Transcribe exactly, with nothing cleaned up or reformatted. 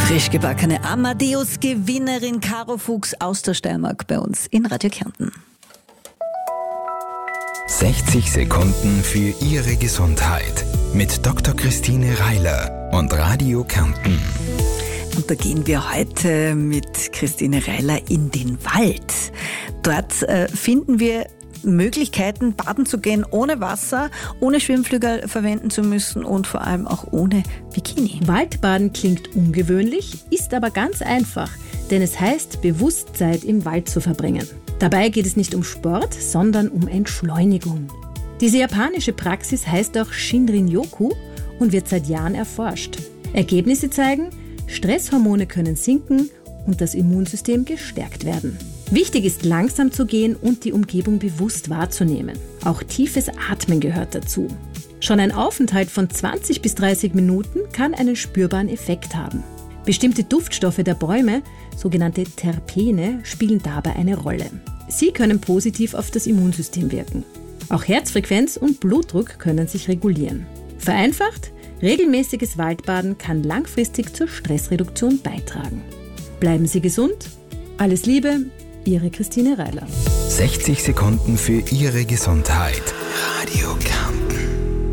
Frisch gebackene Amadeus-Gewinnerin Caro Fuchs aus der Steiermark bei uns in Radio Kärnten. sechzig Sekunden für Ihre Gesundheit mit Doktor Christine Reiler und Radio Kärnten. Und da gehen wir heute mit Christine Reiler in den Wald. Dort äh, finden wir Möglichkeiten, baden zu gehen ohne Wasser, ohne Schwimmflügel verwenden zu müssen und vor allem auch ohne Bikini. Waldbaden klingt ungewöhnlich, ist aber ganz einfach, denn es heißt, bewusst Zeit im Wald zu verbringen. Dabei geht es nicht um Sport, sondern um Entschleunigung. Diese japanische Praxis heißt auch Shinrin-yoku und wird seit Jahren erforscht. Ergebnisse zeigen, Stresshormone können sinken und das Immunsystem gestärkt werden. Wichtig ist, langsam zu gehen und die Umgebung bewusst wahrzunehmen. Auch tiefes Atmen gehört dazu. Schon ein Aufenthalt von zwanzig bis dreißig Minuten kann einen spürbaren Effekt haben. Bestimmte Duftstoffe der Bäume, sogenannte Terpene, spielen dabei eine Rolle. Sie können positiv auf das Immunsystem wirken. Auch Herzfrequenz und Blutdruck können sich regulieren. Vereinfacht, regelmäßiges Waldbaden kann langfristig zur Stressreduktion beitragen. Bleiben Sie gesund. Alles Liebe, Ihre Christine Reiler. sechzig Sekunden für Ihre Gesundheit. Radio Kärnten.